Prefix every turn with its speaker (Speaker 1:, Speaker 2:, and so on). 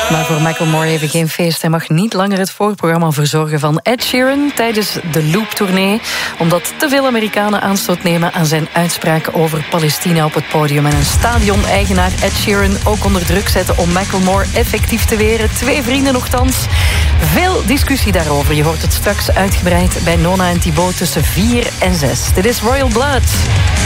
Speaker 1: Maar voor Macklemore even geen feest. Hij mag niet langer het voorprogramma verzorgen van Ed Sheeran tijdens de Loop-tournee, omdat te veel Amerikanen aanstoot nemen aan zijn uitspraken over Palestina op het podium. En een stadion-eigenaar Ed Sheeran ook onder druk zetten om Macklemore effectief te weren. 2 vrienden nochtans. Veel discussie daarover. Je hoort het straks uitgebreid bij Nona en Thibaut tussen 4 en 6. Dit is Royal Blood.